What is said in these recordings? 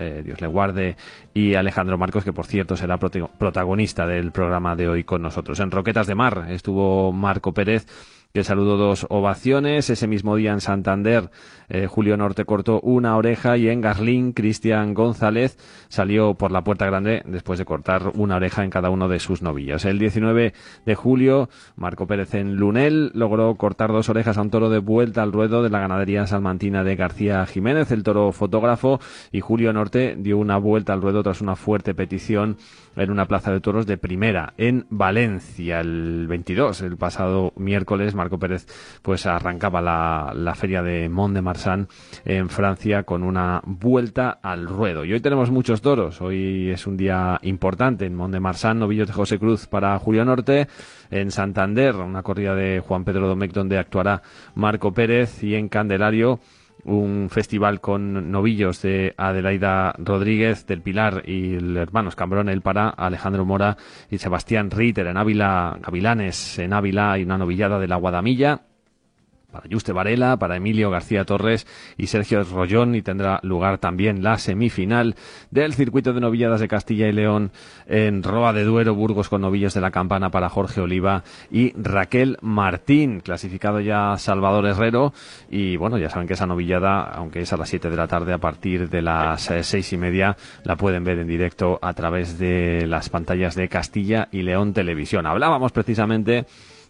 Dios le guarde, y Alejandro Marcos, que por cierto será protagonista del programa de hoy con nosotros. En Roquetas de Mar estuvo Marco Pérez, que saludó 2 ovaciones. Ese mismo día en Santander, Julio Norte cortó una oreja, y en Garlín, Cristian González salió por la puerta grande después de cortar una oreja en cada uno de sus novillos. El 19 de julio, Marco Pérez en Lunel logró cortar 2 orejas a un toro de vuelta al ruedo de la ganadería salmantina de García Jiménez, el toro fotógrafo, y Julio Norte dio una vuelta al ruedo tras una fuerte petición en una plaza de toros de primera en Valencia. El 22, el pasado miércoles, Marco Pérez pues arrancaba la feria de Mont-de-Marsan en Francia con una vuelta al ruedo. Y hoy tenemos muchos toros. Hoy es un día importante en Mont-de-Marsan, novillos de José Cruz para Julio Norte. En Santander, una corrida de Juan Pedro Domecq donde actuará Marco Pérez, y en Candelario un festival con novillos de Adelaida Rodríguez del Pilar y el hermanos Cambronel para Alejandro Mora y Sebastián Ritter. En Ávila, Gavilanes en Ávila, hay una novillada de la Guadamilla para Juste Varela, para Emilio García Torres y Sergio Rollón, y tendrá lugar también la semifinal del circuito de novilladas de Castilla y León en Roa de Duero, Burgos, con novillos de la Campana para Jorge Oliva y Raquel Martín. Clasificado ya Salvador Herrero, y bueno, ya saben que esa novillada, aunque es a las 7 de la tarde, a partir de las 6:30 la pueden ver en directo a través de las pantallas de Castilla y León Televisión. Hablábamos precisamente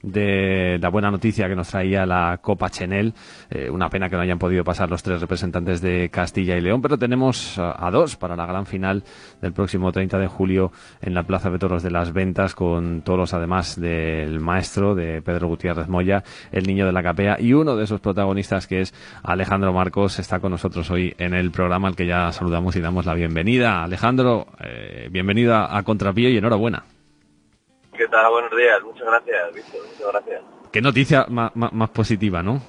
de la buena noticia que nos traía la Copa Chenel. Una pena que no hayan podido pasar los 3 representantes de Castilla y León, pero tenemos a 2 para la gran final del próximo 30 de julio en la Plaza de Toros de las Ventas, con toros además del maestro, de Pedro Gutiérrez Moya, el niño de la capea, y uno de esos protagonistas, que es Alejandro Marcos, está con nosotros hoy en el programa, al que ya saludamos y damos la bienvenida. Alejandro, bienvenido a Contrapié y enhorabuena. ¿Qué tal? Buenos días. Muchas gracias, Víctor. Muchas gracias. Qué noticia más positiva, ¿no?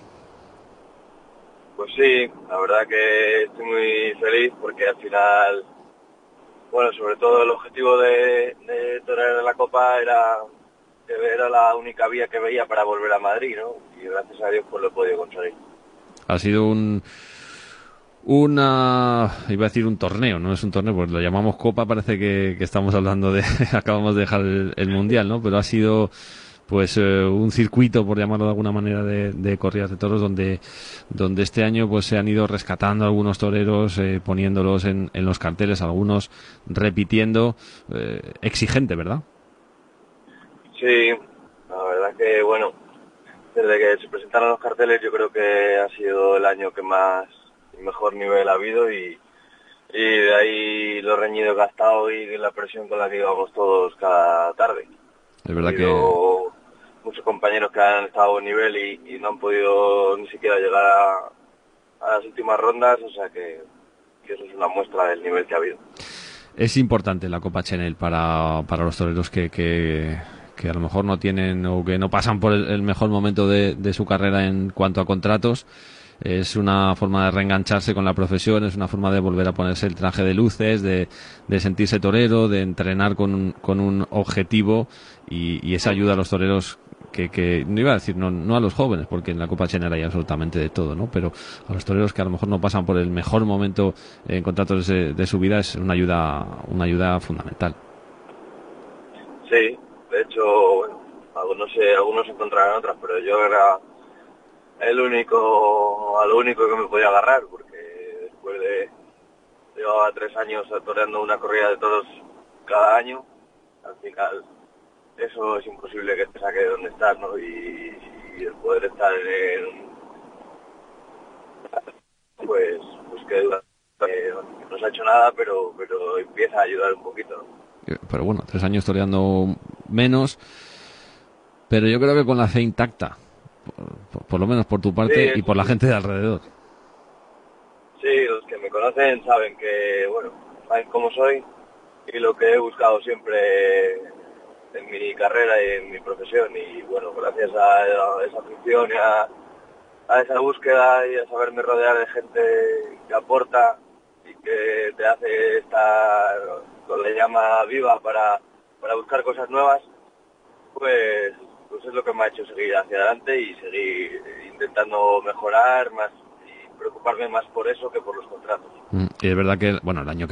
Pues sí, la verdad que estoy muy feliz porque al final, bueno, sobre todo el objetivo de torear en la Copa era la única vía que veía para volver a Madrid, ¿no? Y gracias a Dios pues lo he podido conseguir. Ha sido iba a decir un torneo, no es un torneo, pues lo llamamos Copa, parece que estamos hablando de acabamos de dejar el Mundial, ¿no? Pero ha sido pues un circuito, por llamarlo de alguna manera, de corridas de toros, donde este año pues se han ido rescatando algunos toreros, poniéndolos en los carteles, algunos repitiendo. Exigente, ¿verdad? Sí, la verdad que bueno, desde que se presentaron los carteles yo creo que ha sido el año que más y mejor nivel ha habido, y de ahí lo reñido que ha estado y la presión con la que íbamos todos cada tarde. Es verdad que muchos compañeros que han estado a buen nivel y no han podido ni siquiera llegar a las últimas rondas, o sea que eso es una muestra del nivel que ha habido. es importante la Copa Chenel para los toreros que a lo mejor no tienen o que no pasan por el mejor momento de su carrera en cuanto a contratos. Es una forma de reengancharse con la profesión, es una forma de volver a ponerse el traje de luces, de sentirse torero, de entrenar con un objetivo, y esa ayuda a los toreros que no iba a decir no a los jóvenes, porque en la Copa Chenel hay absolutamente de todo, ¿no? Pero a los toreros que a lo mejor no pasan por el mejor momento en contratos de su vida, es una ayuda fundamental. Sí, de hecho, bueno, algunos encontrarán otras, pero yo era a lo único que me podía agarrar, porque después llevaba 3 años toreando una corrida de toros cada año. Al final eso es imposible que te saque de donde estás, ¿no? Y el poder estar pues que duda, no se ha hecho nada, pero empieza a ayudar un poquito, ¿no? Pero bueno, 3 años toreando menos, pero yo creo que con la fe intacta, por lo menos por tu parte, sí, y por la gente de alrededor. Sí, los que me conocen saben que, bueno, saben cómo soy y lo que he buscado siempre en mi carrera y en mi profesión, y bueno, gracias a esa afición y a esa búsqueda y a saberme rodear de gente que aporta y que te hace estar con la llama viva para buscar cosas nuevas, pues es lo que me ha hecho seguir hacia adelante y seguir intentando mejorar más y preocuparme más por eso que por los contratos. Y es verdad que, bueno, el año